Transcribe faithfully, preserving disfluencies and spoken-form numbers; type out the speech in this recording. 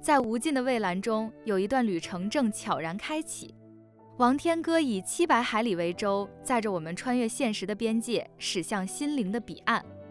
在无尽的蔚蓝中，有一段旅程正悄然开启。王天歌以七百海里为舟，载着我们穿越现实的边界，驶向心灵的彼岸。